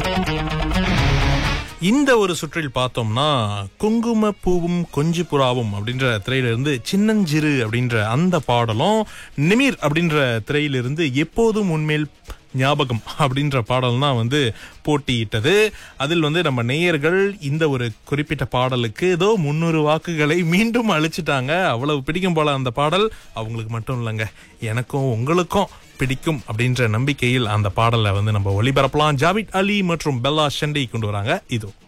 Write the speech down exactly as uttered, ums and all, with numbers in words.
இந்த ஒரு சுற்றில் பார்த்தோம்னா குங்கும பூவும் கொஞ்சி புறாவும் அப்படின்ற திரையிலிருந்து சின்னஞ்சிறு அப்படின்ற அந்த பாடலும், நிமிர் அப்படின்ற திரையிலிருந்து எப்போதும் உன்மேல் ஞாபகம் அப்படின்ற பாடல் தான் வந்து போட்டியிட்டது. அதில் வந்து நம்ம நேயர்கள் இந்த ஒரு குறிப்பிட்ட பாடலுக்கு ஏதோ முன்னூறு வாக்குகளை மீண்டும் அழிச்சிட்டாங்க. அவ்வளவு பிடிக்கும் போல அந்த பாடல். அவங்களுக்கு மட்டும் இல்லைங்க, எனக்கும் உங்களுக்கும் பிடிக்கும் அப்படின்ற நம்பிக்கையில் அந்த பாடலை வந்து நம்ம ஒளிபரப்பலாம். ஜாவித் அலி மற்றும் பெல்லா ஷெண்டை கொண்டு வராங்க. இதோ